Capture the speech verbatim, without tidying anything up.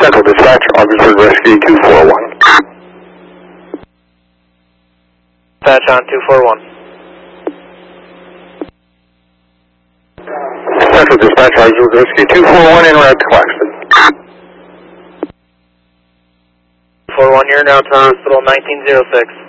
Central Dispatch, Officer Rescue two four one. Dispatch on two four one. Central Dispatch, Officer Rescue two four one, en route to Claxton. four one, you're now to hospital nineteen oh six.